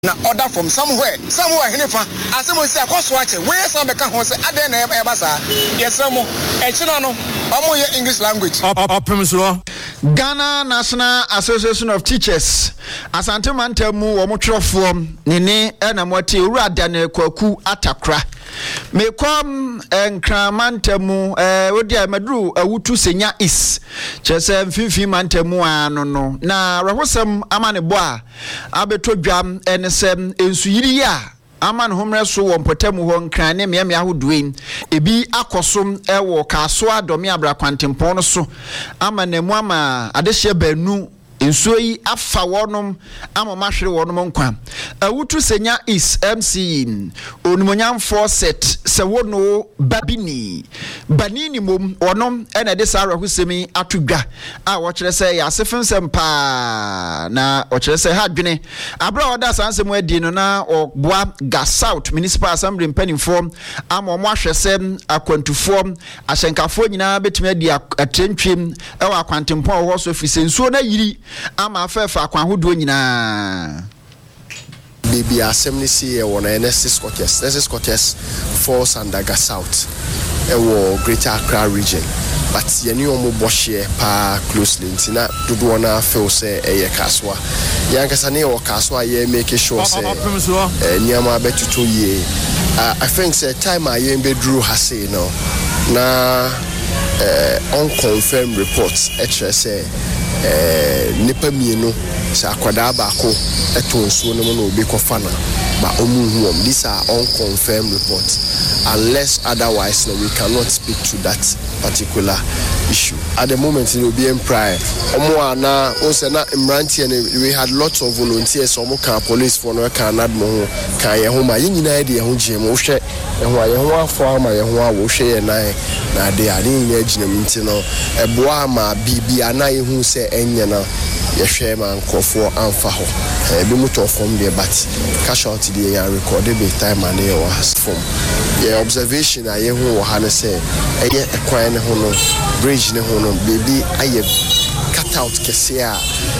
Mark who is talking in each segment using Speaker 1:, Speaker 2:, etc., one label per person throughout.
Speaker 1: na order from somewhere hinifa asemo si akoso ache we some be ka ho se aden na e basa yesemo e chino no omo ye English language
Speaker 2: Ghana National Association of Teachers Asante Mantemu wo motwerofo nene na mote owura dane kwaku atakra mekom enkramantemu wodi amaduru awutu senya is chese mfifi mantemu ano no na rahosem amane bo a abetodwam enesem ensuyiri ya aman homre so wo mpotemu ho nkran ne miame ahodoe ebi akosom ewo kaso adomi abrakwantempo no so amanemu ama adehye banu ensuo yi afa wonom amamahwere wonom nkwa awutu senya is MC onumonyamfo set se wono babini banini mom wonom ena de sara husemi atudwa a wo kire se ya sefensem pa na wo kire se ha dwene abra oda sansem adi no na oboa Ga South Municipal Assembly mpanimfo amamo ahwese akwantufo ahyenkafo nyina betumi adi atrentwem ewa akwantempo wo so fise ensuo na yiri ama afefa akwan hodo nyina
Speaker 3: Baby assembly see one NSS Scottish falls under Ga South Greater Accra region but yeni omo bohye pa closely ntina dodo na feel say eye kaswa yankasa ne o kaswa ye make sure say nyama betuto ye I think say time aye bedru hase no na unconfirmed reports say nipa mienu sa akwada baako etonso no no obi kofana ba omuhuom. These are unconfirmed reports. Unless otherwise we cannot speak to that particular issue at the moment. It will be in prior na we had lots of volunteers omo kan police for no kan admo kan ye ho ma yina de ye ho gye mo hwe ye ho afo ama ye ho awo hwe ye na de ade nya gyina minti no eboa ma bibia na ye hu se enye na ye hwe ma nkofo amfa ho bi moto from the but casualty dey recorded by time and ye was from ye observation aye hu wo ha ne se eye ekwan ne ho no bridge ne ho no baby aye cut out kese a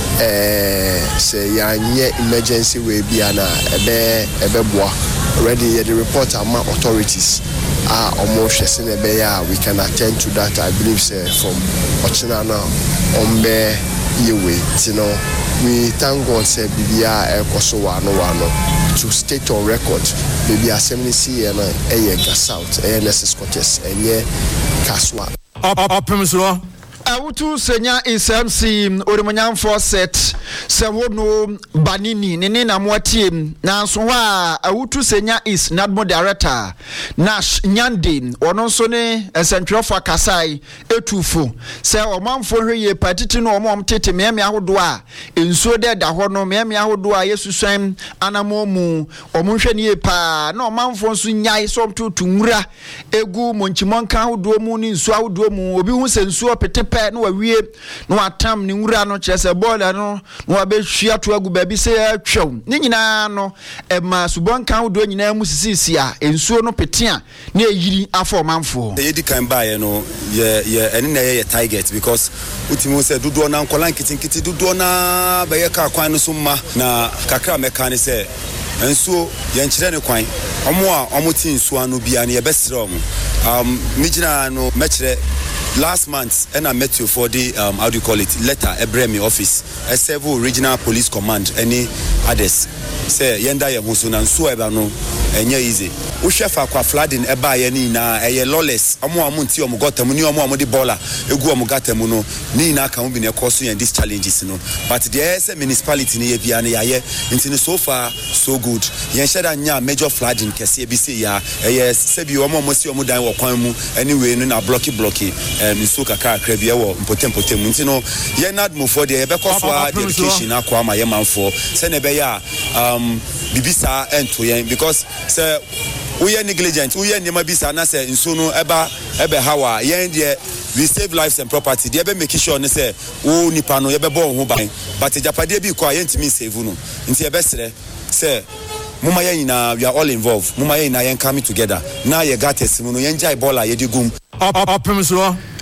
Speaker 3: say ya nye emergency way bia na ebe boa already the report ama authorities are almost saying we can attend to that. I believe say from Ochina now ombe yewe we thank God say bibia ekoso wano to state on record baby assembly see na Ga South NSS Scottish enye kaswa
Speaker 2: awutu senya isamsi orimonyamfo set se wono banini nene na moatiem na nso wa awutu senya is nadmo director Nash Nyande ono nso ne esentwefo kasai etufo se omamfo hweye patiti no omomtete meme ahodo a ensuo de da ho no meme ahodo a yesusan anamomu omonhwe ne pa na omamfo nso nyai somtutu nwura egu monchimonka ahodo mu ni nsuo ahodo mu obi hu se nsuo petepe no wawie no atam ni nwura no kyese boiler no wabehwia to agu ba bi se atwam ni nyina no ema subonka ahodo nyina mu sisisi a ensuo no petea na eyiri afọ manfo
Speaker 4: yedi kan baaye no ye eni na ye target because ultimo se dodo na nkolan kitinkiti dodo na be ye ka kwan no so ma na kakra meka ne se ensuo ye nkyere ne kwan omo a omo ti ensuo anu bia ne ye besere omo migina no mekere last month and I met you for the how do you call it letter Ebremi office several regional police command any others say yenda ye ho so na nso eba no enye easy wo hwefa kwa flooding eba ye ni na eye lawless omo amunti omo gotam ni omo de baller egu omo gatam no ni na ka mo bi ne cause you these challenges no but the say municipality ni ye bia ne yaye nti so far so good yen sheda nya major flooding kese bi say ya eye se bi omo si omo dan wo kwan mu anyway no na blocky nso kakra bia wo mpotem nti no ye nad mo for the ebekọ for the education akwa ma ye manfo se na be ya bibisa ento yen because say we are negligent we are nema bisa na say nso no ebe hawa yen de we save lives and property they be make sure ne say wo nipa no ye be bo ho ban but japade bi kwa yen timi save no nti ebe sere say muma ye nyina we are all involved muma ye nyina yen coming together na ye gates mu no yen jai baller ye digum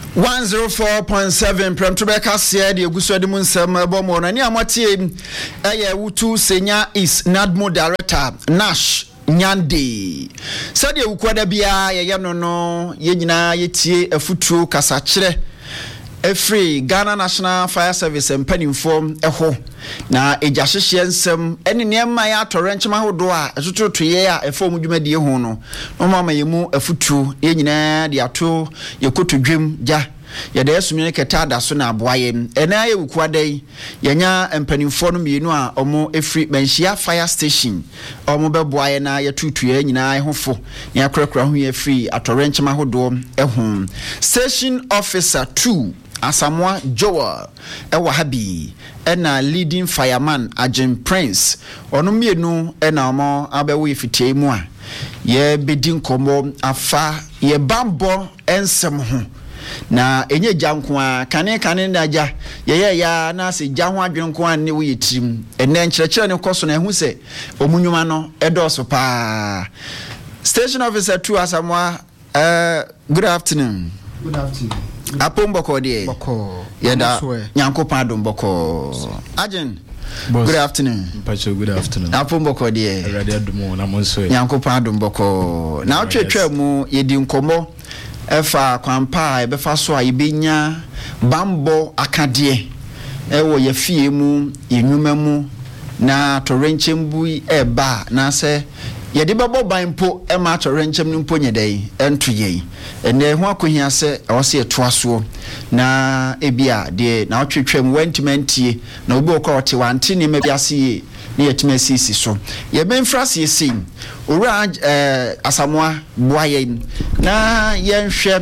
Speaker 2: 104.7 Premtubeka said the Guswedimun Bomo and Yamati Wutu Senya is Nadmo Director Nash Nyande. Said you kwada bia no yena yetie afutuo kasachire free Ghana National Fire Service and pen inform eho na ejahyehyɛ nsɛm ɛne nneɛma ya atɔrɛnkyema hodo a ɛtoto ye a ɛfɔ mu dwumadie ho no mama yemu afutuo ye nyinaa de ato yekoto dwem gya yɛde asumene kɛta da so na aboaye ɛna ye wukwada yi yɛnya mpanimfo no mienu a ɔmo efri Manhyia Fire Station ɔmo bɛboaye na yɛtutuye nyinaa ehofo ne akrakra ho ye free atɔrɛnkyema hodo ɛho Station Officer 2 Asamoah Joel ewa habi ena leading fireman Agent Prince ono mienu ena omo abewe fitie mu a ye bedi nkomo afa ye bambo ensem ho na enye janko a kane na ja ye ya na se ja ho adwenko an ne wo yetirim ene nkyerɛkyerɛ ne koso na ehu se omunwuma no edoso pa. Station Officer 2 Asamoah good afternoon.
Speaker 5: Good afternoon.
Speaker 2: Apomboko de
Speaker 5: Boko
Speaker 2: yeda nyankopa adom boko Agent good afternoon.
Speaker 5: Pacho good afternoon.
Speaker 2: Apomboko de
Speaker 5: already adumo na monso
Speaker 2: nyankopa adom boko na otwetwa mu yedi nkomo efa kwampa ebefa so a ibenya bambo akade ewo ye fie mu yenwuma mu na torenchembu eba na se yede bebo banpo e ma torenchem no mpo nyedai entoyei ene ho akohia se ose etoaso na ebia de na otwetwam wantimantie na obi okọ ote wante ne mabiase ne yetimesisi so ye benfrase yesin owura Asamoah boaye na yenhwe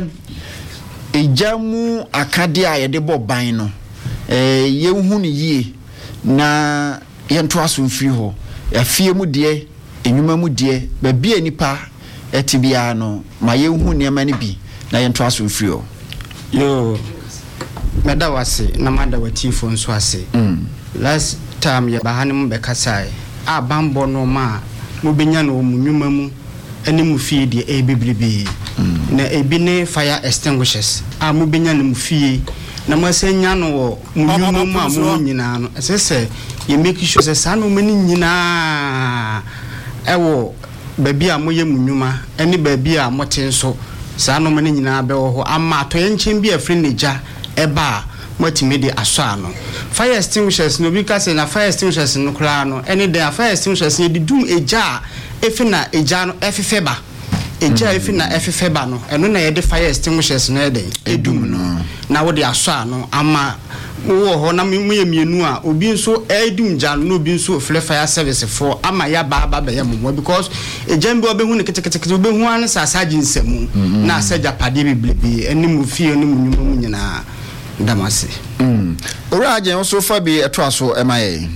Speaker 2: ejamu akade a yede boban no yehu ne yie na yentoaso mfiri ho afie mu de enyuma mu de ba bia nipa etibia no ma yehu niema ne bi na yento aso mfrio
Speaker 6: yo meda wase na mada watifo nso ase last time ya bahanim be kasai a bambo no ma mo benya no munwuma mu ene mu fie de ebiblibi na ebi ne fire extinguishers a mo benya no mu fie na masenya no wo munwuma mu a mo nyina no sese ye make sure se sa no mani nyina ewo baby a moye munwuma eni baby a mote nso saa no mane nyina be wo ho ama atoye nchen bi afri neja eba motime de aso ano fire extinguishers no bi ka se na fire extinguishers no kra no eni de fire extinguishers ye dum eja efi na eja no efefeba eja efi na efefeba no eno na ye de fire extinguishers no eden edum no na wo de aso ano ama wo ho na mienu a obi nso edum jan no obi nso fire service for ama ya ba be yam because ejambe obehu ne ketekete obehu an sasaji nsemu na asaja pade biblebi enimu fie enimu nyuma mu nyina ndamase
Speaker 2: ora agen nso fa bi etoaso emaye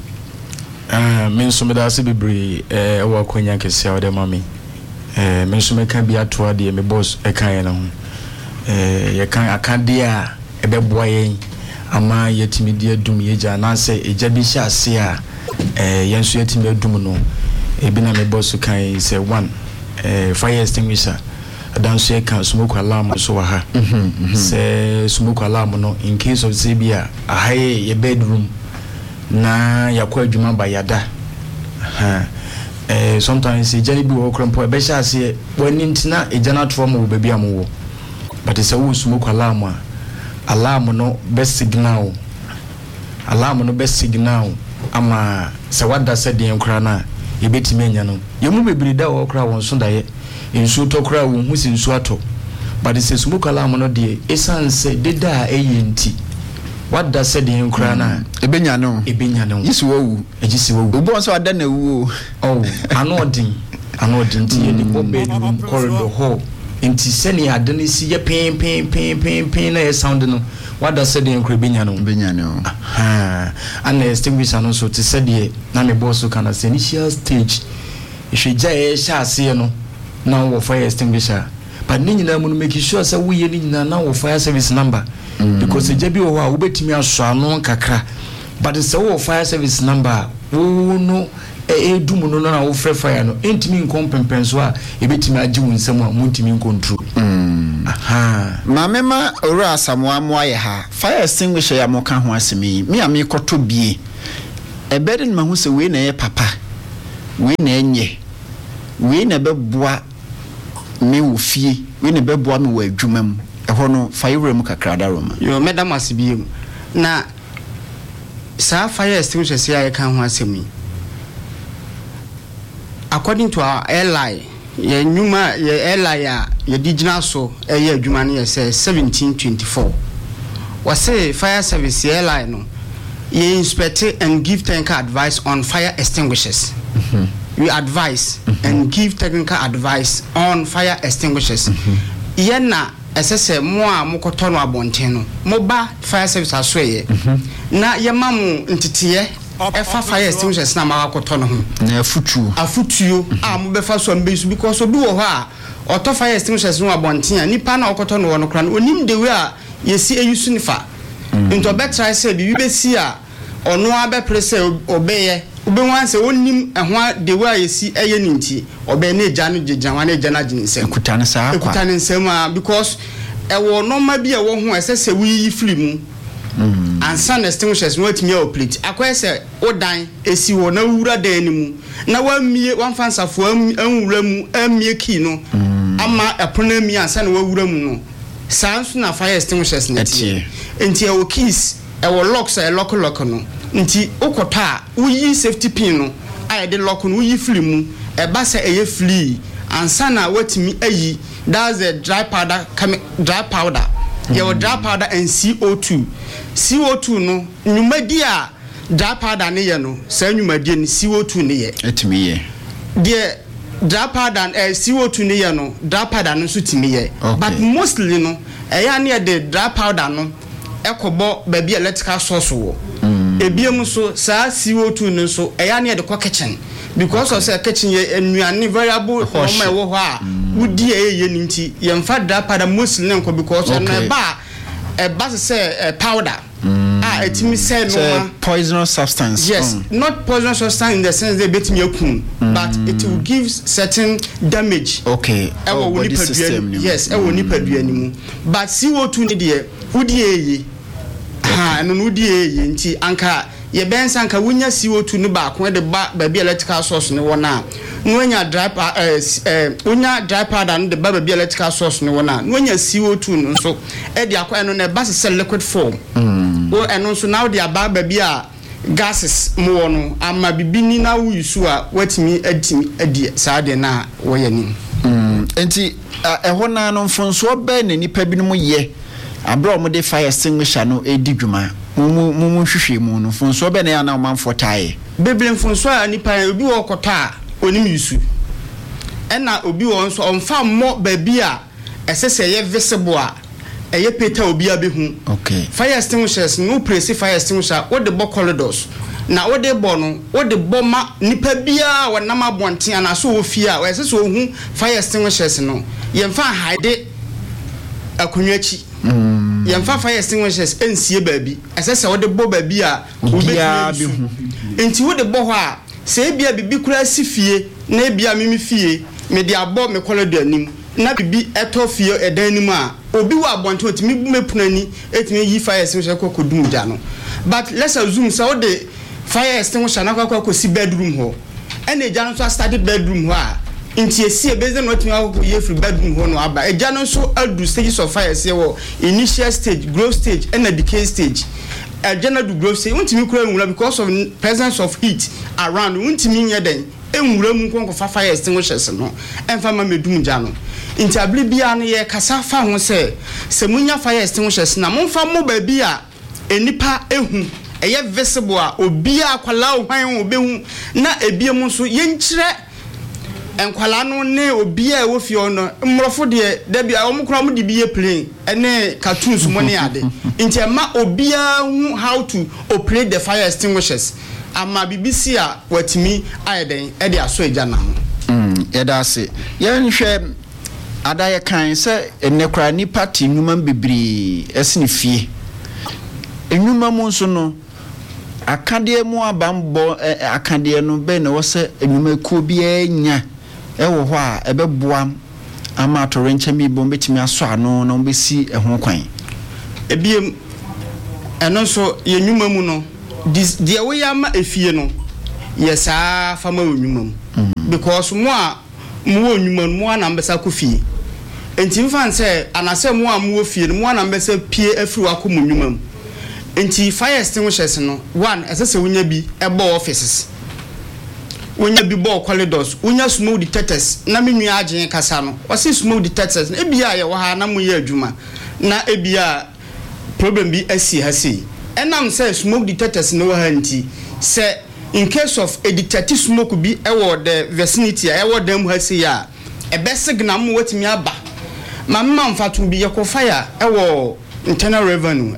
Speaker 5: menso medase bebre wa konya kese ode mami menso meka bi atoa de me boss ekan na ho ye kan akade a ebeboaye ama yetimi de adum yeja na se eja bi hya ase a yenso yetimi adum no ebi na me boss kan say one fire extinguisher adanso e kan smoke alarm so wa ha say smoke alarm no in case of sebia ahaye ye bedroom na yakwa adwuma ba yada sometimes eja bi wo krompo e be hya ase wani ntina eja na to mo baby amwo but say wo smoke alarm alarm no be signal ama se wada se de nkra na ebetime anya no yemu bebiri da wo kra won so daye ensu to kra wo hu si nsu ato but se smoke alarm no de esanse de da eyenti wada se de nkra na
Speaker 2: ebenya no yisi wowu
Speaker 5: ejisi wowu
Speaker 2: obo so ada na wu
Speaker 5: anodin ti ye de bedroom corridor hall enti seni adane si ye pen na ye sound no wada se de nkra benya no and extinguisher no so ti se de na me boss kana se initial stage ihweja ye sha ase no na wo fire extinguisher but ni nyina mu no make sure say wo ye ni nyina na wo fire service number because eja bi wo ho a wo betimi aso ano kakra but se wo fire service number wo no dum no na wo frɛ fire no entimi nkom pempenso a ebetimi agi wo nsɛm a muntimi nkontrol aha
Speaker 2: mamema ora asamoa mo aye ha fire extinguisher ya mo ka ho asemi me a me koto bie ebede no mahu se we na ye papa we na enye we na beboa me wo fie we na beboa me wo adwuma mu eho no fire mu kakra da roma
Speaker 6: yo madam asibiem na sa fire extinguisher se ya ka ho asemi according to our airline ye nyuma ye airline ye digina so ye adwuma no ye say 1724 was say fire service airline no ye inspect and give technical advice on fire extinguishers. We advise and give technical advice on fire extinguishers. Ye na esese mo a mokoto no abonten no mo ba fire service asoye na ye mamu ntitiye efa fire extinguishers na makoto no ho
Speaker 2: na afutuo a mo be fa so ambesu
Speaker 6: because obi wo ho a auto fire extinguishers no abonten a nipa na okoto no kra no onim de we a yesi eyusu nifa into better say bi be si a ono abe prese obeye obe wan se onim ehwa de we a yesi eye ninti obe na eja no jejanwa na eja na jinsem
Speaker 2: ekutane sa akwa
Speaker 6: ekutane nsem a because ewo normal bi e wo ho esese wi firi mu and sun extinguishers no atimi a plate akwa se odan esi wo na wura dan ni mu na wamie wamfansafo anwura mu amie ki no ama epona mi ansa na wawura mu no sanso na fire extinguishers nti enti e wo keys e wo locks e lock no nti ukota uyi safety pin no aye de lock no uyi firi mu e ba se eye flee ansa na watimi ayi that's the dry powder your dry powder and CO2 no nyumadi a dry powder ne ye no sa nyumadi ni CO2 ne ye
Speaker 2: etimi ye
Speaker 6: de dry powder and CO2 ne ye no dry powder no so timi ye but mostly no eya ne de dry powder no ekobo baby electrical source wo ebiem so sa CO2 no so eya ne de kwa kitchen because of say kitchen ye enuane variable home e wo ho a wudi ye ninti ye mfa dry powder mostly ne nko because na ba say powder etimi say no
Speaker 2: poisonous substance.
Speaker 6: Yes, not poisonous substance in the sense they bet me okun, but it will give certain damage.
Speaker 2: Okay.
Speaker 6: Body system. Yes, ni padua ni mu. But CO2 ni de wudi eye. No wudi eye nti anka ye bensa anka wunya CO2 ni ba ko de ba bi electrical source ni wona. No nya dry unya dry powder no de ba bi electrical source ni wona. No nya CO2 no so e de akwa no na ba se liquid form. And so now they are baby gases more no ama bibini na wo yusu a watimi adi saade na wo yani
Speaker 2: enti ehwo na no mfonso be na nipa binom ye abro mo de fire extinguisher no edi dwuma mu hwehwe mu no mfonso be na ya na manfo tae
Speaker 6: beble mfonso a nipa obi wo kota onim yusu ena obi wo nso onfa mo baby a esese ye visible a eye peta obi abehu
Speaker 2: okay
Speaker 6: fire extinguishers no press fire extinguisher what the box corridors na what the bono what the bomba nipa bia wa nam abonten ana so ofia we sese ohun fire extinguishers no yemfa hide akunwachi yemfa fire extinguishers ensie baabi sese what the bo baabi a obi abehu enti what the bo ho a se bia bibi kura sifie na bia mimi fie me dia bo me corridor anim na bibi etofie edan nim a obi wa abonto otimi mepunani etimi yi fire extinguisher kokodum ja no but let's assume so the fire extinguisher na kwakwa si bedroom ho ene eja no so started bedroom ho a nti esi ebeze no otimi akoko ye free bedroom ho no aba eja no so adu stages of fire se wo initial stage growth stage and decay stage eja do growth stage untimi kura nwura because of presence of heat around untimi nye den enwura mu nkonko fire extinguishers no emfa ma medum ja no inti abli bia no ye kasa fa ho se munya fire extinguishers na momfa mo ba bia enipa ehu eye visible a obi akwala ohwan obehu na ebiem so yenkyire enkwala no ne obi a wo fie no mmrofo de da bia omkura mo de bia plane ene cartoons mo ne ade inti ma obi hu how to operate the fire extinguishers ama BBC a watimi ayeden e de aso eja na
Speaker 2: yeda ase yenhwe adaye kan se enekra ni party nwuma bibiri esini fie enwuma mu nso no akade mu abambo akade no be na wo se enwumakuo bi anya ewo ho a ebeboa ama torenche mi bo betimi aso ano na ombesi ehon kwan
Speaker 6: ebiem eno so ye nwuma mu no de we ya ma efie no yesa fama onwuma mu because mo a mo onwuma mo na mbesa ko fie enti mfan se anase mo a mo fie no mo na mbesa pie afiri wako mo nwuma mu enti fire extinguishers no one esese wonya bi ebo offices wonya bi bo corridors wonya smoke detectors na menua agyen kasa no wase smoke detectors na ebia ye wo ha na mo ye adwuma na ebia problem bi asi ha sei enam say smoke detectors no ha nti say in case of a detective smoke bi ewo the vicinity ewo dem ha sei a ebe signal mo watimi aba mamma mfatu bi ye ko fire ewo internal revenue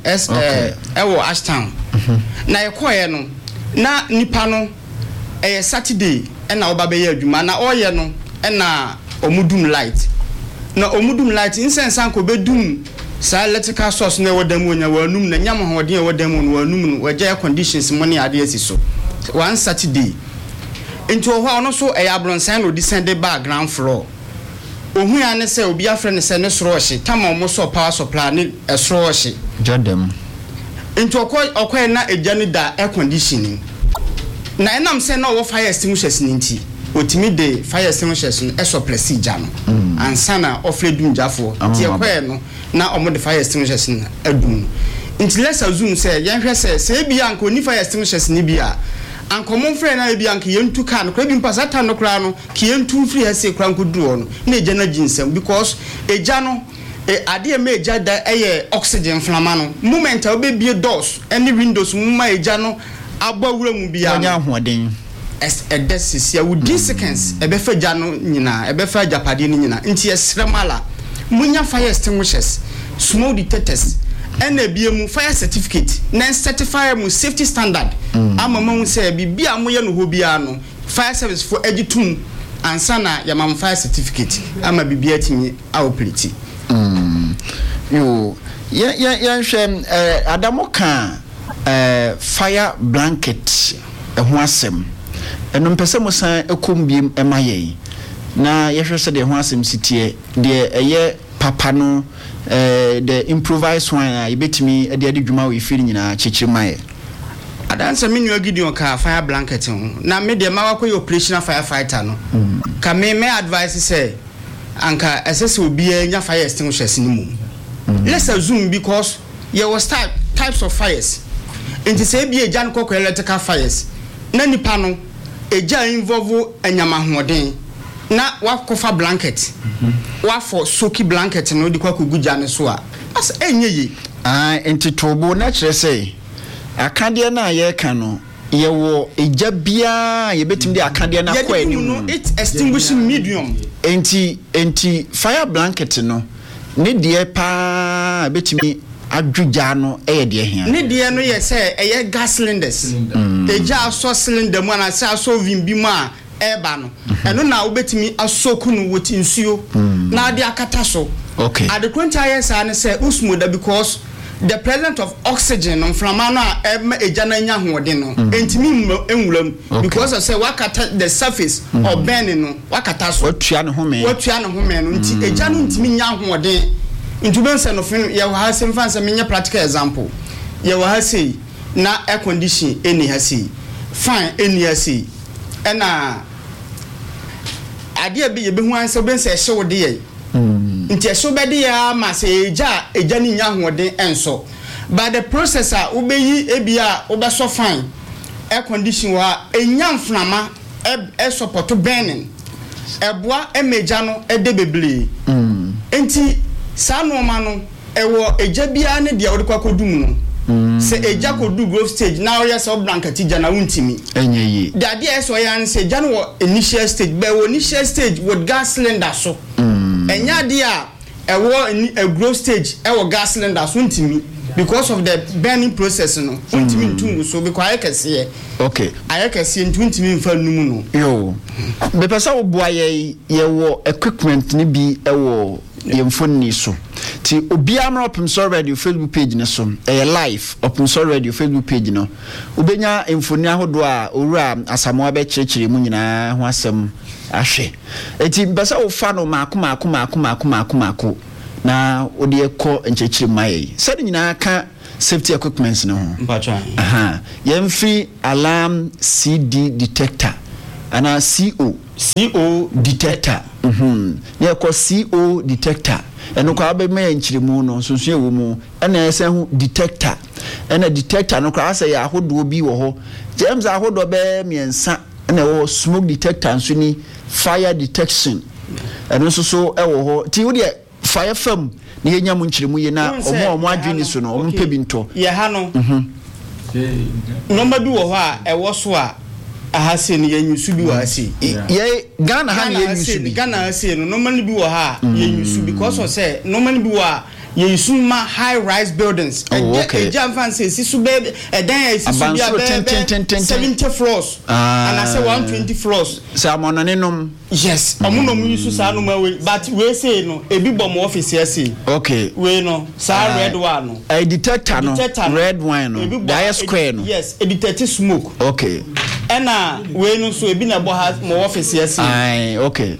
Speaker 6: ewo Ashtown na ye koye no na nipa no Saturday na oba be ye adwuma na oye no na omudum light na omudum light insense anko bedum sa electrical source na wodam wonya wanum na nyam hoden wodam no wanum no waje conditions money ade asiso one Saturday into ho ono so abronsan no descend back ground floor ohu ya ne se obi afre ne se ne soro hye tama omo so power supply ne esoro hye
Speaker 2: jodem
Speaker 6: into okoy na ejani da air conditioning na enam se na wo fire extinguishers ninti otimi de fire extinguishers no eso procedure no ansana ofredum jafo ti ekoy no na omo de fire extinguishers no adum nti let's assume say yenhwe se bia anko ni fire extinguishers ni bia anko mon frɛ na bia anko yentu ka no kra bi mpasa ta no kra no ki yentu free ha se kra nko duro no na eja na ginsem because eja no ade me eja da oxygen flama no moment a obebie doors any windows muma eja no abawura mu bia
Speaker 2: anya hoden
Speaker 6: desisia wudi seconds ebefa ja no nyina ebefa japade ni nyina nti esremala munya fire extinguishers smoke detectors ena biemu fire certificate na certify mu safety standard amama mu se bibia moye no ho bia no fire service for editum ansana ya mam fire certificate ama bibia timi operate
Speaker 2: yo ya hwem adamo kan fire blanket ho asem eno mpese mo san ekombiem emaye na yehwe se de ho asem sitie de eye papa no the improvised one ibetimi de ade dwuma we firi nyina chichirimaye
Speaker 6: adanse menu Gideon ka fire blanket ho na me de ma wakoy operational firefighter no ka me advice say anka esese obi anya fire extinguishers ni mu let's assume because there was types of fires into say be eja no kokko electrical fires na nipa no eja involve anyama hoden na wakofa blanket wa for soaky blanket no di kwa koguja ne so a as enye
Speaker 2: enti tobo na kire say akade na ye ka no ye wo eja bia ye betim de akade na kwa ni mu
Speaker 6: it extinguishing medium
Speaker 2: enti fire blanket no ne de pa betimi adwuja no de hia
Speaker 6: ne de no ye say eye gas cylinders eja so cylinder mu na say so vim bi mu a eba no eno na obetimi asoku no woti nsuo na ade akata so
Speaker 2: okay
Speaker 6: at the quinta yes and say usmuda because the presence of oxygen on flamana eja na nya hoode no entimi enwuram because I say wakata the surface of burning no wakata so
Speaker 2: watua ne home
Speaker 6: no nti eja no ntimi nya hoode nti ben say no fin ye ha sem fan say menya practical example ye wa ha say na air condition eni ha say fine eni ha say ena ade bi ye be hu anse ben say hye wode ye nti eso be de ya ma say eja ni nya hoode enso but the processor ubeyi ebia obeso fine air condition wa enya mfnama e support burning eboa emeja no ede beble nti sa no ma no ewo eja bia ne de wode kwakodum no se eja kodu growth stage now yes of blanket ja na wuntimi
Speaker 2: enyeyi
Speaker 6: the idea is oyan se ja no initial stage be wo initial stage with gas cylinder so enya dia ewo a growth stage ewo gas cylinder so wuntimi because of the burning process no wuntimi ntum so be kwa ayekese
Speaker 2: okay
Speaker 6: ayekese ntuntimi mfa numu no
Speaker 2: yo be pesa wo boa ye wo equipment ni bi ewo yemfoni so Ti obiamra Open Source Radio Facebook page ne so live Open Source Radio Facebook page no ubenya emfoni ahodo a owura asamoa be kirikiri mu nyina ho asem ahwe eti mbesa wo fa no maako na odi ekọ nchekiri mai sɛ nyina ka safety equipments no ho aha yemfi alarm CD detector ana CO detector ne ko CO detector eno kwa be me nchirimu no sunsun ewo mu ena ese hu detector ena detector no kwa ase ya ahodo bi wo ho James ahodo be miensa ena wo smoke detector nso ni fire detection eno so ewo ho ti wo de fire fam ne yenya mu nchirimu ye na omo adwini so no omo pebi nto
Speaker 6: ye ha no no bi wo ho a ewo so a ahase ni yenyusu bi wa ase
Speaker 2: ye Ghana ha ni yenyusu bi
Speaker 6: Ghana ase no normally bi wo ha yenyusu because of say normally bi wa yenyusu ma high rise buildings jam fancy si so be edan si so bi be 70 floors and I say 120 floors
Speaker 2: say amono nenom
Speaker 6: yes amono mu yusu sa no ma we but we say no ebi bom office ase
Speaker 2: okay
Speaker 6: we no sa red one no
Speaker 2: a detector no red wine no dia square no
Speaker 6: yes a detect smoke
Speaker 2: okay
Speaker 6: ena we no so ebi na bo ha mo office ase
Speaker 2: ai okay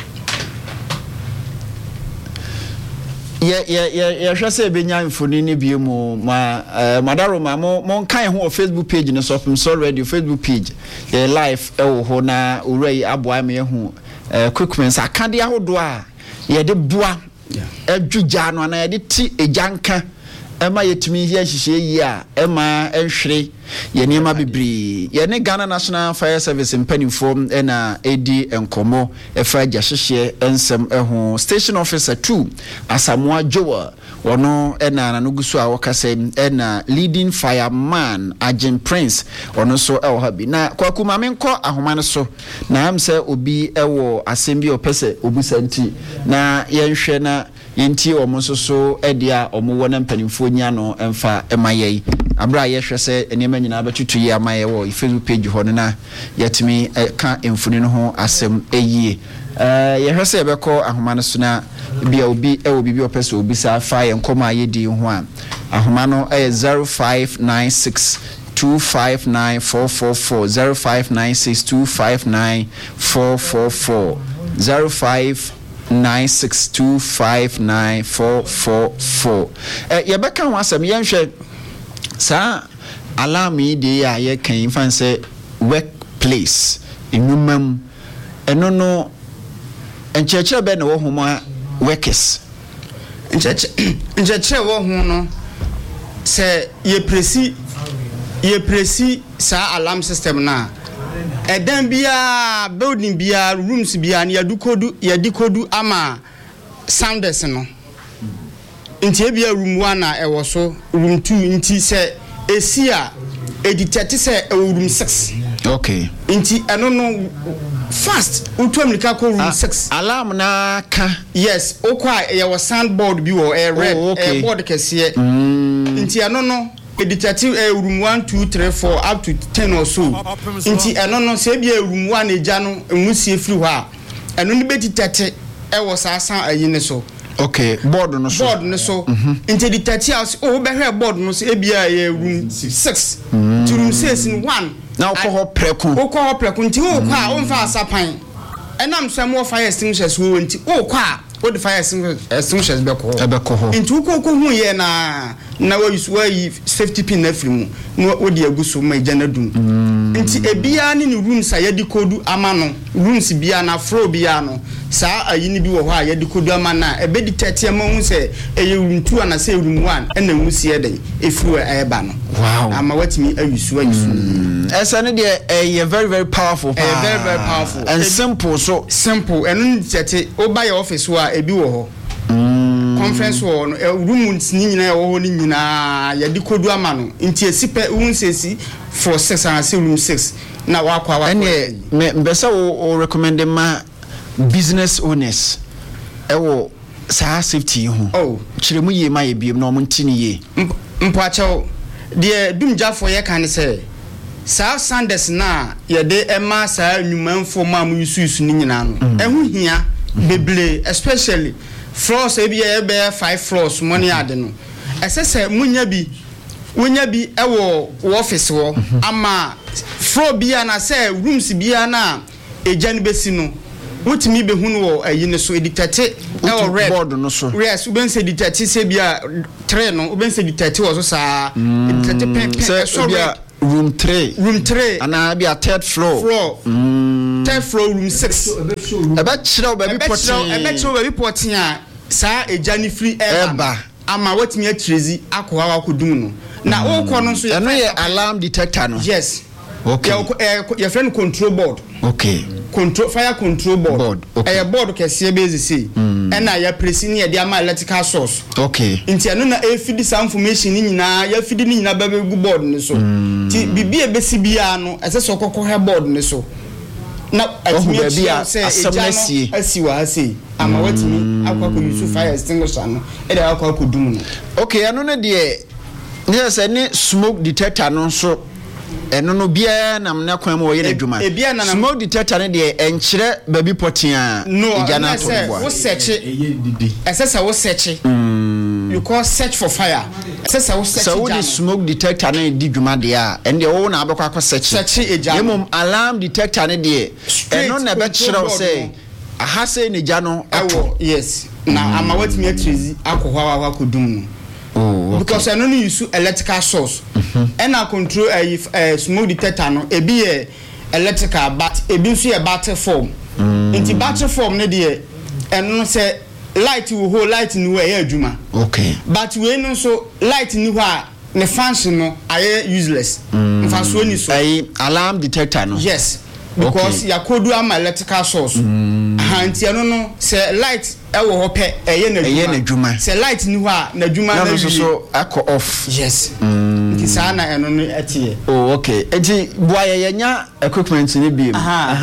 Speaker 2: yeah hwese benya mfoni ni bi mu ma madaro ma mo kan ho Facebook page no so Open Source Radio Facebook page live ewo ho na owrai aboa me hu equipments akade ahodo a ye de boa adwugya no na ye de ti ejanka ema yetumi hia hihye yi a ema enhwere ye niema bibri ye ne Ghana National Fire Service mpanimfo na edi enkomo efa gyahye ensem eho station officer 2 Asamoa Joa ono na nanugusu a wakase na leading fireman Agent Prince ono so ewo habi na kwakuma menko ahomane so na am se obi ewo asembi opese obusanti na yenhwe na yenti omososo edia omowona mpanimfo nya no emfa emaye abra yehwe se enema nyina batutu yi amaye wo Facebook page ho na yatimi ka emfuni no ho asem eyie yehwe se ebeko ahomane so na bia obi ewo bibi opese obi sa fa yenkoma yedi ho a ahoma no 0596 259444 0596 259444 0596259444 yebeka ho asem yenhwe sa alarm de ya ye kan fan say workplace enumam eno no encheche be na wo homa workers encheche wo hu no se ye presi sa alarm system na edan bia building bia rooms bia na yadikodu ama sounders no nti ebia room 1 na ewo so room 2 nti se esia editete se room 6 okay
Speaker 6: nti eno no fast utuamlika ko room 6
Speaker 2: alarm na ka
Speaker 6: yes okwa ye soundboard bi wo red board kese nti eno no editete room 1 2 3 4 up to 10 or so nti eno no se bia room 1 eja no enwusie firi ho a eno no beditete ewo sasa ayine so
Speaker 2: okay board no so into the 30 house be here board no so ebia room 6 to room 6 in 1 now ko preku
Speaker 6: nti o kwa o mfa asapan enam so mo fire extinguishers wo nti o kwa o the fire extinguishers be ko nti ko hu ye na wa yi safety pin na firi mu no o de aguso ma ija na dum nti ebia ni rooms a yedi kodu ama no rooms bia na floor bia no sa ayini bi wo ho a yedi kodu ama na ebe di 30 ama hu se eye room 2 na se room 1 ena musie den efiru eba no
Speaker 2: wow
Speaker 6: ama watimi ayusu
Speaker 2: esa ne de very very powerful
Speaker 6: very powerful
Speaker 2: and simple
Speaker 6: enu tete oba your office wa ebi wo ho conference wo no room ni nyina wo ho ni nyina yedi kodu ama no nti esipe unsesi for 6 and say room 6 na wakwa
Speaker 2: ene mbesa o recommend ma business owners ewo sa safety ho chiremu ye ma ye biem na o ntini ye
Speaker 6: mpacho de dumjafo ye kan say sa Sanders na ye de ema sa nyumanfo ma mu yusu ni nyina no ehu hia beble especially floors e be 5 floors money ade no esese munya bi ewo office wo ama floor bia na say rooms bia na eja ne besi no wotimi be hunu wo ayi ne so editate ewo red
Speaker 2: board no so
Speaker 6: yes uben se editate se bia 3 no uben se editate wo so sa editate pen so bia
Speaker 2: room 3 and be a third floor third floor room 6 ebe chira baby
Speaker 6: potin a sa eja ne free eba ama watimi atrezi akwa akudum no na wokọ no so
Speaker 2: ye alarm detector no
Speaker 6: yes
Speaker 2: okay
Speaker 6: your friend control board
Speaker 2: okay
Speaker 6: fire control board okay board kese base say na ya press ni de ama electrical source
Speaker 2: okay
Speaker 6: nti eno na feed some information ni nyina ya feed ni nyina babegu board ni so ti bibia besi bia no ese so kokko he board ni so na atimi bia say asiwa asi ama watimi akwa ko use fire extinguisher no e de akwa ko dum no
Speaker 2: okay eno ne de ne say ni smoke detector no so eno no bia na mna kwan mo ye na dwuma smoke detector ne de enkyere baby potia
Speaker 6: igana to bo wo search esesa wo search you call search for fire esesa wo search
Speaker 2: so the smoke detector ne di dwuma de a ende wo na abekwa ko search emom alarm detector ne de eno na be kyerɛ say aha say ne gya no awo
Speaker 6: yes na ama watimi atrizi akɔhwa akodum no
Speaker 2: oh okay.
Speaker 6: Because I don't use electrical source and I control a smoke detector no e be electrical but e be so a battery form into battery form ne dey and no say light will hold light ni we adwuma
Speaker 2: okay
Speaker 6: but we no so light ni ho a ne function no are useless fa so ni so
Speaker 2: alarm detector no
Speaker 6: yes because ya kodu am electrical source anti eno no say light ewo ho pe eye na dwuma say light ni ho a na dwuma na
Speaker 2: so akọ off
Speaker 6: yes nti sana eno no etie
Speaker 2: oh okay enti boya yenya equipment ni bi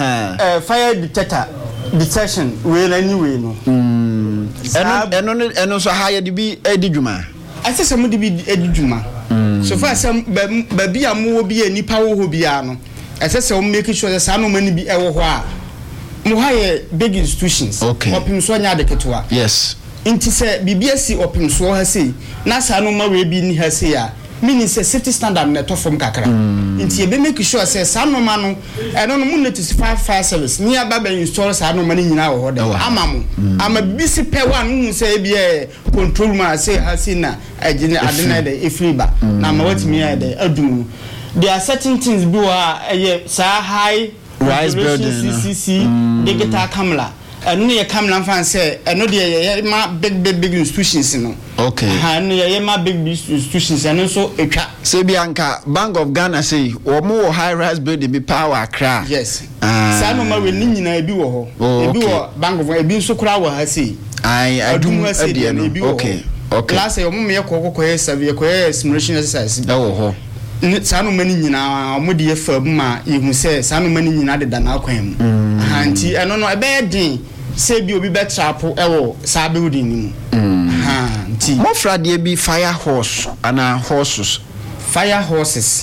Speaker 6: fire detector detection we na ni we no
Speaker 2: eno so ha ye de bi edi dwuma
Speaker 6: asese mu de bi edi dwuma so far some ba bi amu bi anipa wo ho bia no asese o make sure that some money be ewo ho a mo ha ye big institutions opim so nya de ketwa
Speaker 2: yes
Speaker 6: inti se bibia si opim so ha sei na sa no ma we bi ni ha sei a mini se safety standard na to form kakra inti e be make sure say sa no ma no eno no mu notify fire service ni aba ba install sa no ma ni nyina wo ho de ama mo ama bisi pe wa no se bi control ma say ha sei na agine adena de efriba na ma watimi ya de adum. There are certain things do high
Speaker 2: rise building
Speaker 6: CCC digital camera and no camera fan say and no dey ma big institutions no
Speaker 2: okay
Speaker 6: and no ma big institutions and also etwa
Speaker 2: say bianca Bank of Ghana say wo mo high rise building be power Accra
Speaker 6: yes say no ma we ni nyina ebi wo ho ebi wo Bank of ebi nso kura wo ha say
Speaker 2: I adum adie no okay
Speaker 6: class e mo me kokoko serve ko simulation exercise
Speaker 2: wo ho
Speaker 6: sanu mani nyina omudi efa ma yehu se sanu mani nyina de da na akwan mu anti eno no ebe din se bi obi be trapo ewo sa building ni mu anti
Speaker 2: mo frade bi fire horse ana horses
Speaker 6: fire horses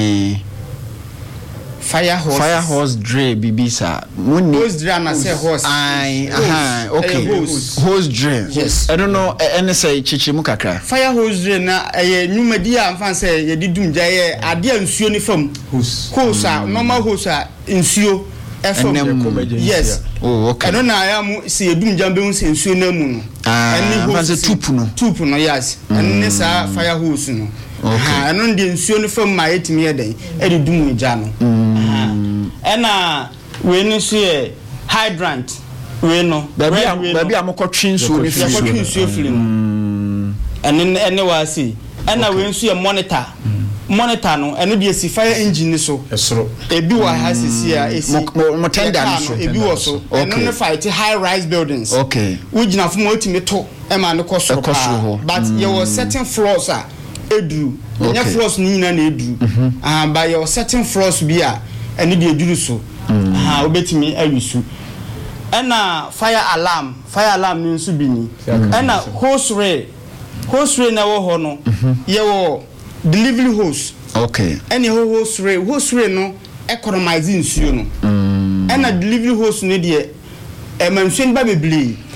Speaker 6: fire horse
Speaker 2: dre bibisa muni
Speaker 6: horse dre na say horse
Speaker 2: okay horse dre
Speaker 6: yes
Speaker 2: I don't know any say chichi mu kakra
Speaker 6: fire horse dre na nwumadi a mfa say ye didum ja ye ade ansuo ni fam hose normal hose nsuo efam yes
Speaker 2: oh okay
Speaker 6: I don't know I am say yedum ja be nsuo nsuo na mu no
Speaker 2: any hose
Speaker 6: tupu no yes and sa fire hose no okay no de nsuo ni fam ma yetimi ye den e didum ja no ena we no so ye hydrant we no
Speaker 2: baby amokotwe nsuo ni
Speaker 6: firi ene wa si ena we nso ye monitor no ene de si fire engine so
Speaker 5: esoro
Speaker 6: ebi wa ha sisi a esi
Speaker 2: mo tender no so
Speaker 6: ebi wo so eno ne fight high rise buildings
Speaker 2: okay
Speaker 6: ugina fo mo otimi to e ma ne koso but ye was certain floors a edru nya floors ni nyina na edru by your certain floors bi a ene de edru so obetimi awisu ena fire alarm ni nso bi ni ena hose ray na wo ho no ye wo delivery hose
Speaker 2: okay
Speaker 6: any hose ray no economize nsuo no ena delivery hose no de emansuo ba beblee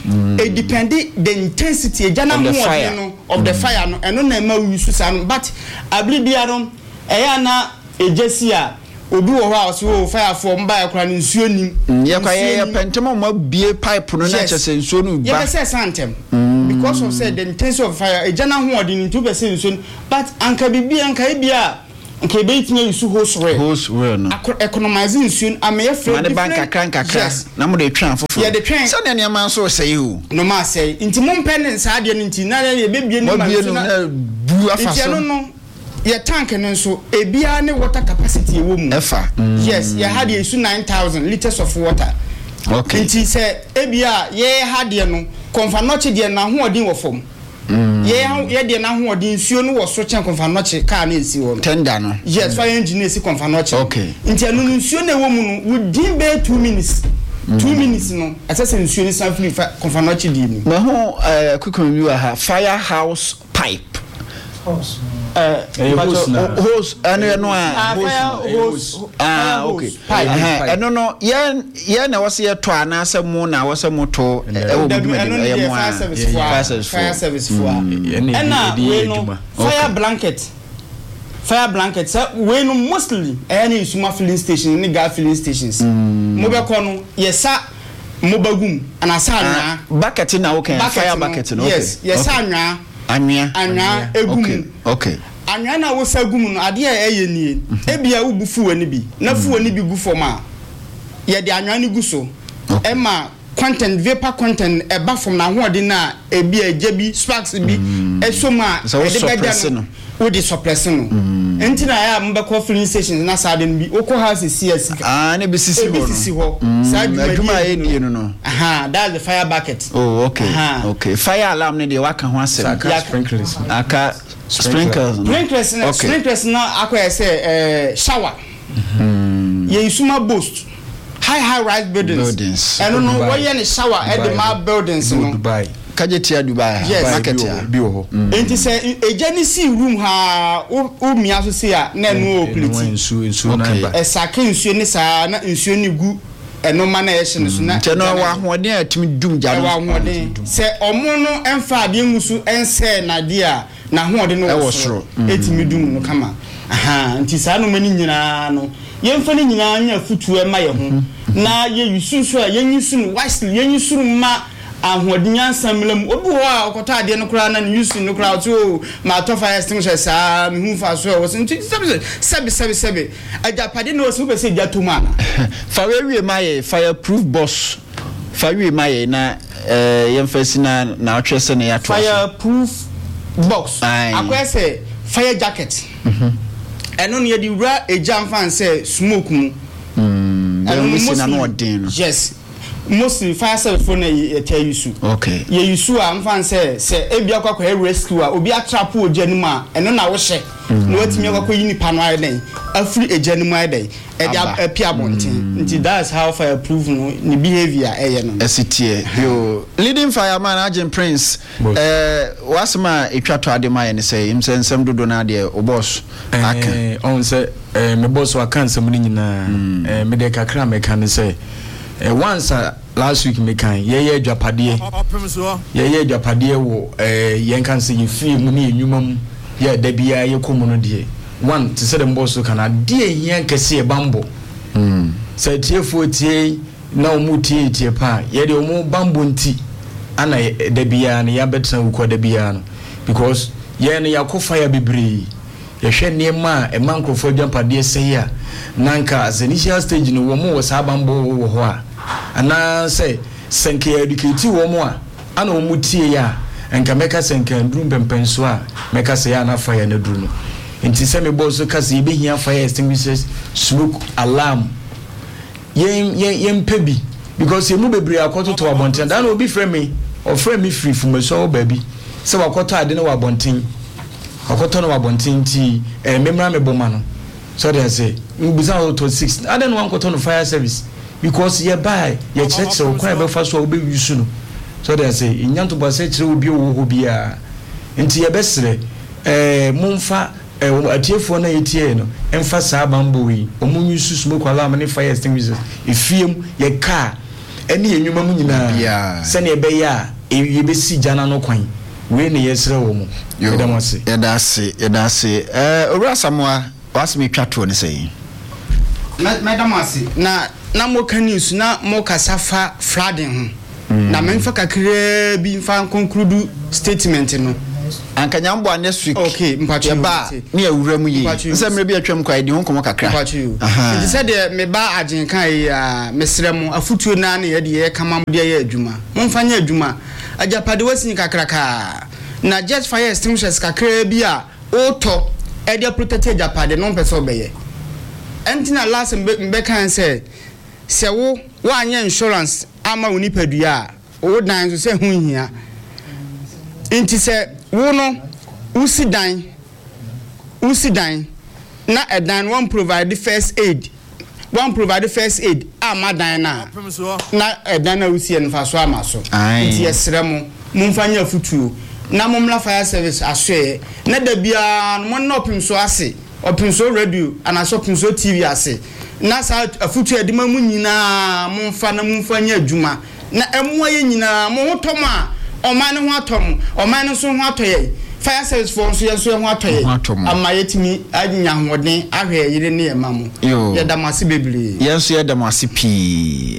Speaker 6: it depending the intensity of the fire no and no na use san but abibia no eya na ejesia obi wo ho so fire for mba yakra nsuo nim
Speaker 2: ye kwa ye pentemo ma bie pipe no na chese nsuo no ba
Speaker 6: ye say santem because of say the intensity of fire ejana ho odin 2% nsuo but anka bibia anka bia nke be itinye use hose well no economize nsuo ameye free
Speaker 2: the bank akran na mo de twan fofo
Speaker 6: ye de twan
Speaker 2: so na niam so say o
Speaker 6: no ma say inti mo pen sa de nti na ye bebie ni ma
Speaker 2: na bu afaso
Speaker 6: no your tank and so ebia ne water capacity woman
Speaker 2: efa
Speaker 6: yes you had you 9,000 liters of water
Speaker 2: okay
Speaker 6: nti say ebia ye had you no konfa noche de na ho odin wo fom ye de na ho odin suo no wo so chen konfa noche car na esi wo
Speaker 2: tender no
Speaker 6: yes fire engineer si konfa noche
Speaker 2: okay
Speaker 6: nti anu nsuo na wo mu no within be 2 minutes 2 minutes no assess nsuo ni san free konfa noche di ni
Speaker 2: ma ho kukum you ha firehouse pipe
Speaker 6: hose
Speaker 2: hose no
Speaker 6: hose
Speaker 2: okay no ye na wose ye to anase mu na wose moto e wo budu e mo
Speaker 6: fire service for na we no fire blanket so we no mostly any suma filling station ni gas filling stations mo be ko no yesa mo bagum ana sa anwa
Speaker 2: bucket na okay fire bucket no okay
Speaker 6: yes anwa anwa egum
Speaker 2: okay
Speaker 6: anwa na wo sagum no ade a eye nie ebia wo bufu wani bi na fu wani bi gu fom a ye de anwa ni gu so ema content vapor content e ba from na hoode na ebia eje sparks bi esoma e de bega no wo de suppress no enti na ya mbekọ filling stations na sade no bi okọ house CS
Speaker 2: ne bi sisi ho
Speaker 6: sade
Speaker 2: aduma e nie no
Speaker 6: that's the fire bucket
Speaker 2: okay fire alarm ne de waka ho asem sprinklers
Speaker 6: na akọ say shower ye isuma boost high rise buildings and no wo ye ne shower at the ma buildings no
Speaker 2: Dubai kajetia Dubai market
Speaker 6: bi ho enti say ejani si room ha o mia so say na no o pleti
Speaker 5: nsu na ba
Speaker 6: esake nsu ni sa na nsu ni gu eno ma na ye hye so na
Speaker 2: te no wa hoden atimi dum jalo
Speaker 6: wa hoden say omo no emfa ade ngusu ense na dia na hoden no wo soro etimi dum no kama nti sa no mani nyina no yemfa ni nyina nya futu e ma ye ho na ye yususu a yenyisu no wisely yenyisu ma ahoden ansamlam obi ho a okota ade no kra na yusu no kra to ma to fire extinguisher sa me hu fa so wo nti sabi ajapade no so be se jato mana
Speaker 2: fa we ma ye fireproof boss fa we ma ye na yemfa si na atwese ne ya to
Speaker 6: fireproof box akwese fire jacket eno ne di wura ejam fan say smoke mu
Speaker 2: eno si na no odin
Speaker 6: yes mostly fire service for na tell you so
Speaker 2: okay
Speaker 6: ye you so am fan say ebia kwakwa rescue a obi atrap ojanum a eno na wo hye na watimi kwakwa yini pano ayi den afri ejanum ayi den e dia apia bontin nti that's how fireproof no ni behavior no
Speaker 2: esitie yo leading fireman Agent Prince wasma etwato ade ma ye ne say imsensem dodo na de o boss aka
Speaker 5: on say me boss wa kan sem ni nyina me de kakra me kan say once last week me kan ye dwapade wo yen kan say ye fie mu ni enwuma mu ye da bia ye komu no de one to say the boss kan de yen kese e bambo say tiefo tie na omu tie pa ye de omu bambo nti ana da bia na ya betra ukọ da bia no because ye na yakofa ya bebre ye hwe niema e mankrofo dwapade say ya nanka as initial stage no wo mo sa bambo wo ho a ana say senke educate wo mo a ana wo mutie ya enka meka senke ndrum pempenso a meka say ya na fire na duru no nti se me boss ka se behia fire extinguishers smoke alarm yen pebi because ye mu bebre akoto to abonten dan obi frame me or frame me free from so baby se wakoto ade na wabonten akoto na wabonten ti memra me boma no so they say mbuza to 6 ade no wankoto no fire service because ye buy ye church so kwa be fa so obe yusu no so they say inyanto bo se kire obi wo bia nti ye besre mumfa atiefo na yetie no emfa saa bambo wi omunyu susu moko alarm ne fire extinguishers efiem ye car ɛne enwuma mu nyinaa sɛne ɛbɛyɛ a yɛbɛsi gyana no kwan we ne yɛsrɛ wɔ mu
Speaker 2: yɛda ase owura Samoa wasme twa to ne sɛ
Speaker 6: madam ase na mo ka news na mo kasafa flooding ho na memfa kakra bi mfa conclude statement no
Speaker 2: anka nyambo next week
Speaker 6: okay mpacho
Speaker 2: ba ne awura mu yi nse mre bi atwam kwa di ho komo kakra
Speaker 6: mpacho nti se de me ba agen kan yi a mesrɛ mu afutuo na na ye de ye kama mo de ye adwuma momfa nya adwuma ajapade wasini kakraka na just fire extinguishers kakra bi a oto e de protect ajapade no pese obeye entina last mbe kan se wo anya insurance ama woni padua wo dan so se hu hia nti se wo no usi dan na edan one provide first aid ama dan na edan na usi en fa so ama so nti yesrɛ mo mumfanya futuo na momla fire service ahwe na da bia no na opimso ase opimso radio ana so opimso TV ase na sa afutuo edima mu nyina mumfanya adwuma na emu aye nyina mo hotom a oman ho atom oman no so ho atoye fire service for so yeso ho atoye amma yetimi anya hoden ahwe yire ne ema mo yedamase bebre
Speaker 2: yenso yedamase pi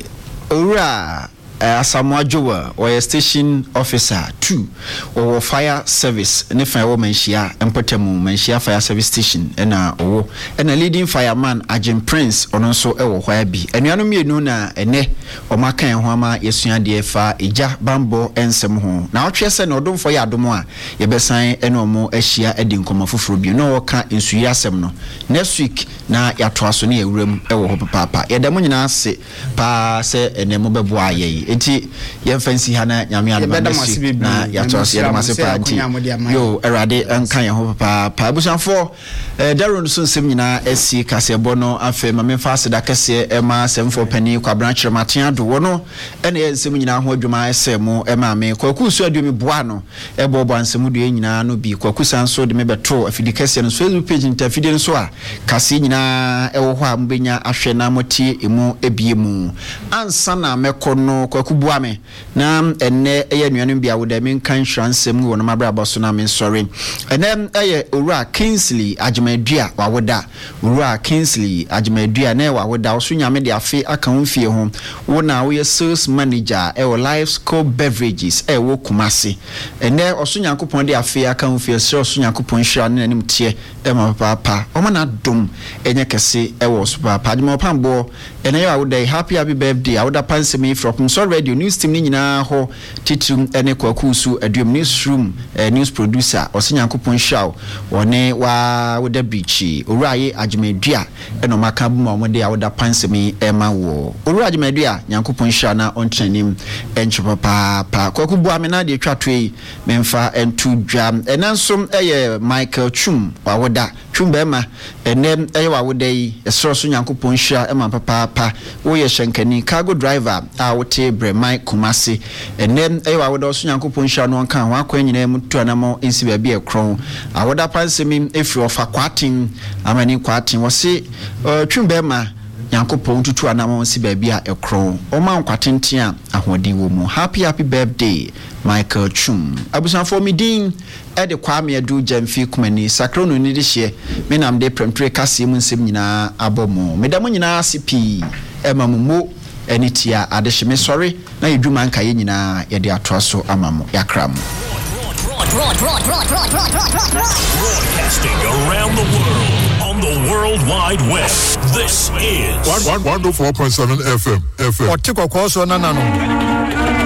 Speaker 2: owura Asamoah Jowa or station officer 2 or fire service ne fa wo manhia empotemu manhia fire service station na owo na leading fireman Agent Prince ono so ewo hwa bi anuano mienu na ene o makan ho ama yesua de fa eja bambo ensem ho na otwe se na odomfo ya adom a ye besan ene omo ahia edi nkoma foforo bi no woka ensuyi asem no next week na yato aso ne ewuram ewo ho papa yedam nyina se pa se ene mo bebo aye enti ye fancy hana nyame adamasi na yato aso yedamase pa nti yo erade ankan ye ho papa abusanfo daron so nsem nyina esi kasebo no afa ma memfa aseda kese ema semfo pani kwa branch maten ado wono ene ye nsem nyina ho adwuma esemo ema me kwaku so aduo me boa no ebo nsem do nyina no bi kwaku san so de me beto afidi kese no Facebook page ntafidi nso a kase nyina ewo ho a mbenya ahwe na motie emu ebie mu ansa na mekono kwaku boa me na enne eye nuanu bia wo da me kan hransem wo no mabra boso na me sorry enne eye owura Kingsley Ajemadua wawoda owura Kingsley Ajemadua na wawoda oso nyame de afi aka ho fie ho wo na wo ye sales manager ewo Life Scope Beverages ewo Kumasi enne oso nyankopon de afi aka ho fie so oso nyankopon hira na nim tie ema papa o mana dom enye kese ewo so papa adimo pambo enne ya woda happy birthday awoda pansemi from so radio news team ni nyina ho titum ene kwakusu aduom newsroom news producer oso nyankopon hira wone wa woda bichi owuraye Ajemadua eno maka bu ma de awoda pansemi ema wo owura Ajemadua nyankopon hira na ontranim enche papa kwaku bu amena de twatwe memfa entu dwa enansom eye Michael Chum wawoda Chum bema enem eye wawoda yi esoroso nyankopon hira ema papa wo ye shenkani cargo driver a wote Bremai Kumasi enem eye wawoda so nyankopon hira no kan ho akwanyina mu tuanamo ensi ba bi ekron awoda pansemi efri ofa kwatin amani kwatin wose Chum bema Yankopon tutu anamo si baby a ekron o man kwatenten a ahodi wo mu happy birthday Michael Chum abusanfo midin e de kwame adu jamfi kumani sakrono ni de hye menam de prempre kase mu nsem nyina abomo medam nyina sipi emamumo enitia adehime sorry na yedwuma nka ye nyina ye de atoaso amamo yakram
Speaker 7: broadcasting around the world on the World Wide Web. This is
Speaker 8: 104.7 FM.
Speaker 2: Otiko koso nanano.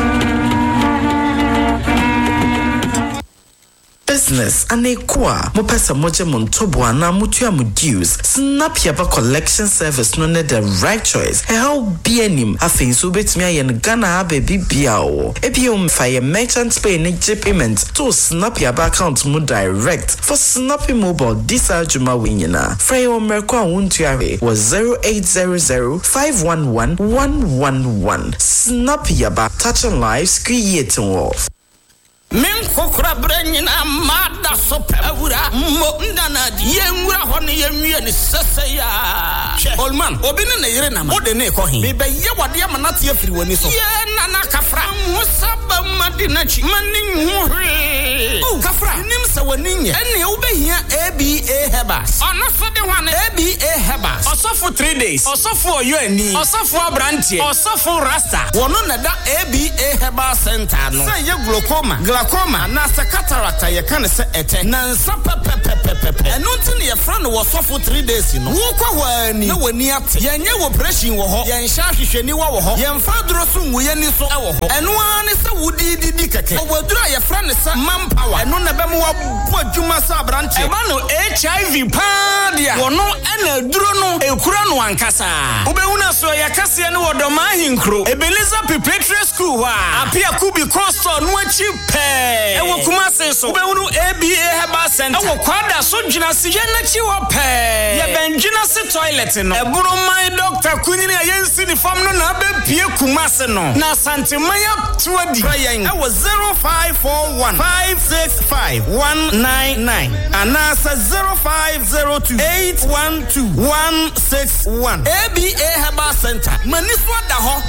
Speaker 9: Business and a qua mopesa moje montobo na mutua mu dues snap yaba collection service no ne the right choice how be anim afin so betumi ayen Ghana baby biao ebiom fire merchant pay ne payment to snap yaba account mu direct for snappy mobile diesel juma winyina frey o merko awuntuare was 0800 511 111 snap yaba touching lives creating wealth.
Speaker 10: Men kokra branyina mada so pawura mo ndana yenwura ho ne yenwie ne seseya Olman obi ne yire na ma ode ne ko hin me be ye wade amanate afiri wani so ye nana kafra musaba madina chi manin hwe o kafra nim se wani nye ene wo behia ABA Hebas ono so de wan ABA Hebas osofo 3 days osofo oyo ani osofo abrantie osofo rasta wono na da ABA Hebas center no say ye glaucoma na sa cataract ye kan se ete na nsa pepepepepe eno nti ye fra no osofo 3 days no wo kwa wani na wani ate ye nye operation wo ho ye nhya hwehweni wo ho ye mfa duro so nwuye ni so wo ho eno ani se wudi keke owoduro ye fra ne sa manpower eno na be mo wo adwuma sa abrantie e ba no HIV padia wono ena duro no ekura no ankasa obehuna so ye kase ne wodoma hinkro Ebenezer Preparatory School wa apia kubi costo no achi pe e wo kuma se so obehunu ABA Herbal Center e wo kwada so dwina se ye na chi wo pe ye benjina se toilet no e buru my doctor kunyini ayensi ni fam no na be pie kuma se no na santimaya tuadi yen e wo 0541 565 199 anasa 0502 812 161 ABA Herbal Center maniswa da ho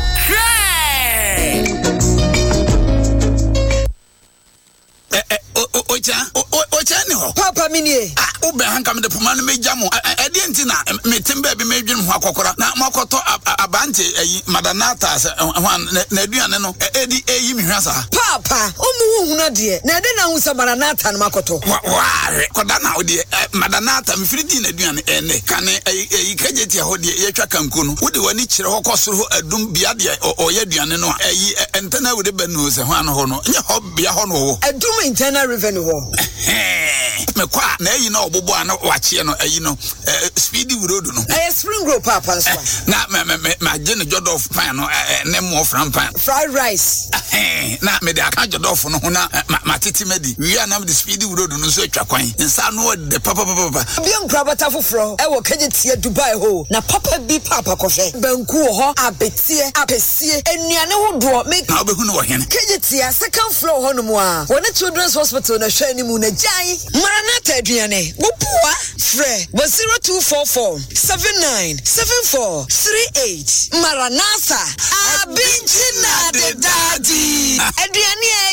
Speaker 11: Ocha ni ho papa minie ube hanka me de poma no mejamo edi enti na metimba bi medwin ho akokora na makoto abante ayi madanata se na aduane no edi eyi mihwasa
Speaker 12: papa omu hunu de na ede na hunsa madanata no makoto
Speaker 11: wa koda na ode madanata mfiridi na aduane ene kane ayi kageti ho de yetwa kanko no wode wani kire ho kosoro adum bia de oye aduane no ayi entana wode banu se ho an ho no nye ho bia ho no wo
Speaker 12: adum internal revenue ho
Speaker 11: me kwa na ayi na obobo an wache no ayi no speedy road no
Speaker 12: spring road papa so
Speaker 11: na me agene jodof pan no ne mo fram pan
Speaker 12: fried rice
Speaker 11: na me de aka jodof no na matiti medi wi anam the speedy road no so atwa kwan nsa no de papa
Speaker 12: bi nkrabata foforo e wo kajetie Dubai ho na papa bi papa kofe banku ho abetie apesie enuane hodo me
Speaker 11: na obehu no wo hene
Speaker 12: kajetie second floor ho no mo a wona children's hospital na hwa ni mu na jai maranata aduane bopua fre 0244 797438 maranata abinchina de daddy aduane